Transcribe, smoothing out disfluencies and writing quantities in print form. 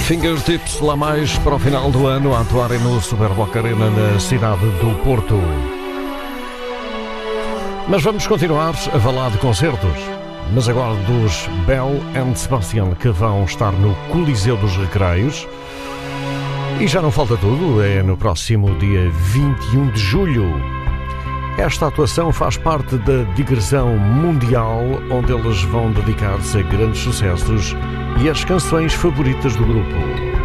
Fingertips lá mais para o final do ano a atuarem no Superboc Arena na cidade do Porto. Mas vamos continuar a falar de concertos, mas agora dos Belle and Sebastian, que vão estar no Coliseu dos Recreios. E já não falta tudo, é no próximo dia 21 de julho. Esta atuação faz parte da digressão mundial, onde eles vão dedicar-se a grandes sucessos e as canções favoritas do grupo.